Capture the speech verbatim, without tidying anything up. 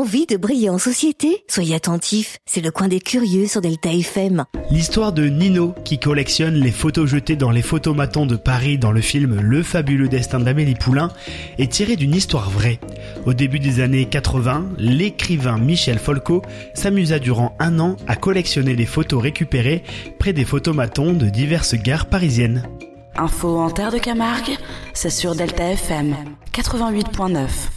Envie de briller en société ? Soyez attentifs, c'est le coin des curieux sur Delta F M. L'histoire de Nino, qui collectionne les photos jetées dans les photomatons de Paris dans le film Le fabuleux destin d'Amélie Poulain, est tirée d'une histoire vraie. Au début des années quatre-vingts, l'écrivain Michel Folco s'amusa durant un an à collectionner les photos récupérées près des photomatons de diverses gares parisiennes. Info en terre de Camargue, c'est sur Delta F M quatre-vingt-huit point neuf.